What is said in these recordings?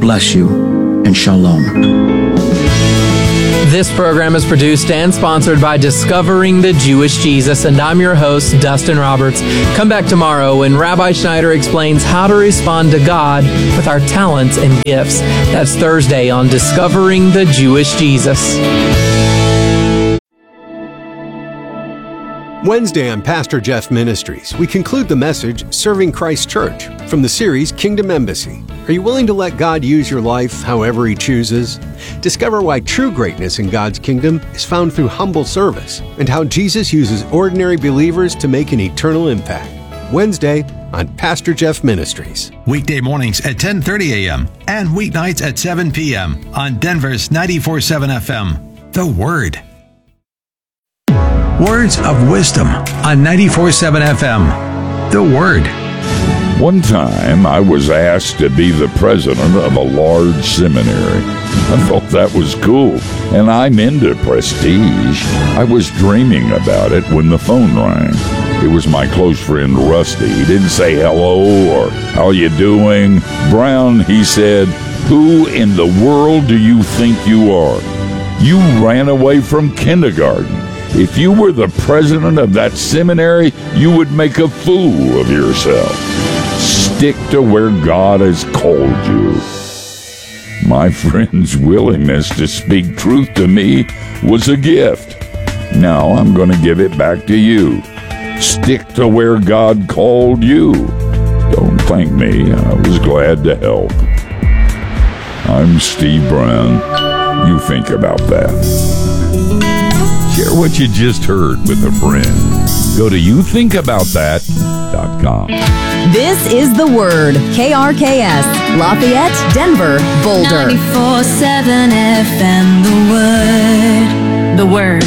bless you, and shalom. This program is produced and sponsored by Discovering the Jewish Jesus, and I'm your host, Dustin Roberts. Come back tomorrow when Rabbi Schneider explains how to respond to God with our talents and gifts. That's Thursday on Discovering the Jewish Jesus. Wednesday on Pastor Jeff Ministries, we conclude the message, Serving Christ Church, from the series Kingdom Embassy. Are you willing to let God use your life however He chooses? Discover why true greatness in God's kingdom is found through humble service, and how Jesus uses ordinary believers to make an eternal impact. Wednesday on Pastor Jeff Ministries. Weekday mornings at 10:30 a.m. and weeknights at 7 p.m. on Denver's 94.7 FM. The Word. Words of Wisdom on 94.7 FM. The Word. One time, I was asked to be the president of a large seminary. I thought that was cool, and I'm into prestige. I was dreaming about it when the phone rang. It was my close friend Rusty. He didn't say hello or how you doing. Brown, he said, who in the world do you think you are? You ran away from kindergarten. If you were the president of that seminary, you would make a fool of yourself. Stick to where God has called you. My friend's willingness to speak truth to me was a gift. Now I'm going to give it back to you. Stick to where God called you. Don't thank me. I was glad to help. I'm Steve Brown. You think about that. Share what you just heard with a friend. Go to youthinkaboutthat.com. This is The Word. KRKS, Lafayette, Denver, Boulder. 94.7 FM, The Word. The Word.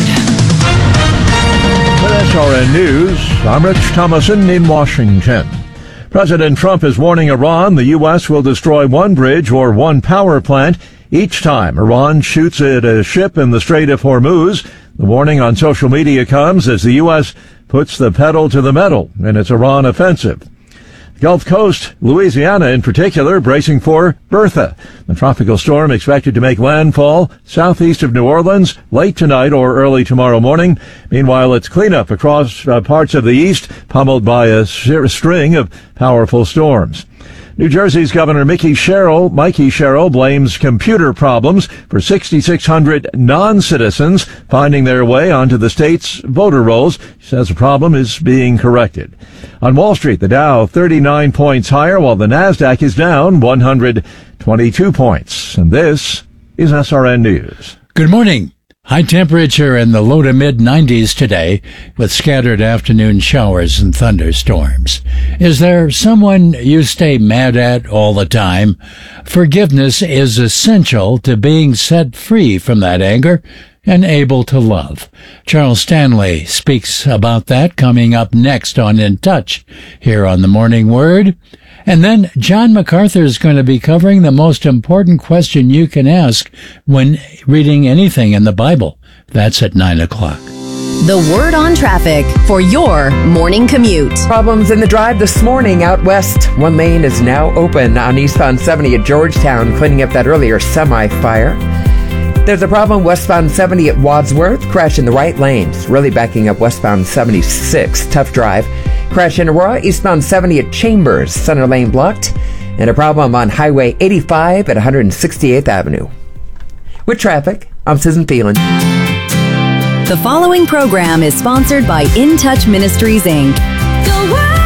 With SRN News, I'm Rich Thomason in Washington. President Trump is warning Iran the U.S. will destroy one bridge or one power plant each time Iran shoots at a ship in the Strait of Hormuz. The warning on social media comes as the U.S. puts the pedal to the metal in its Iran offensive. Gulf Coast, Louisiana in particular, bracing for Bertha. The tropical storm expected to make landfall southeast of New Orleans late tonight or early tomorrow morning. Meanwhile, it's cleanup across parts of the east, pummeled by a string of powerful storms. New Jersey's Governor Mikey Sherrill blames computer problems for 6,600 non-citizens finding their way onto the state's voter rolls. She says the problem is being corrected. On Wall Street, the Dow 39 points higher, while the Nasdaq is down 122 points. And this is SRN News. Good morning. High temperature in the low to mid-90s today with scattered afternoon showers and thunderstorms. Is there someone you stay mad at all the time? Forgiveness is essential to being set free from that anger and able to love. Charles Stanley speaks about that coming up next on In Touch here on the Morning Word. And then John MacArthur is going to be covering the most important question you can ask when reading anything in the Bible. That's at 9 o'clock. The Word on Traffic for your morning commute. Problems in the drive this morning out west. One lane is now open on eastbound 70 at Georgetown, cleaning up that earlier semi-fire. There's a problem westbound 70 at Wadsworth. Crash in the right lanes. Really backing up westbound 76. Tough drive. Crash in Aurora, eastbound 70 at Chambers, center lane blocked, and a problem on Highway 85 at 168th Avenue. With traffic, I'm Susan Thielen. The following program is sponsored by In Touch Ministries, Inc. The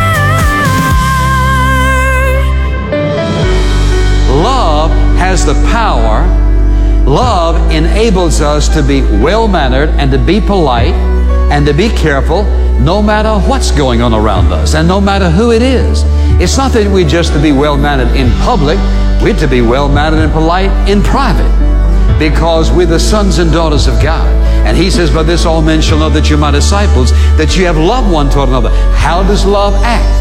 Word. Love has the power. Love enables us to be well-mannered and to be polite and to be careful no matter what's going on around us and no matter who it is. It's not that we're just to be well-mannered in public. We're to be well-mannered and polite in private because we're the sons and daughters of God. And He says, by this all men shall know that you're my disciples, that you have love one toward another. How does love act?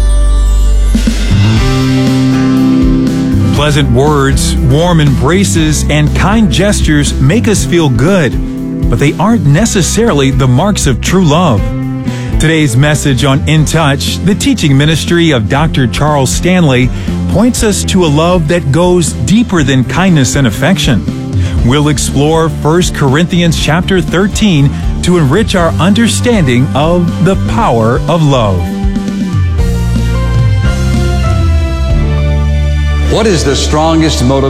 Pleasant words, warm embraces, and kind gestures make us feel good, but they aren't necessarily the marks of true love. Today's message on In Touch, the teaching ministry of Dr. Charles Stanley, points us to a love that goes deeper than kindness and affection. We'll explore 1 Corinthians chapter 13 to enrich our understanding of the power of love. What is the strongest motivation?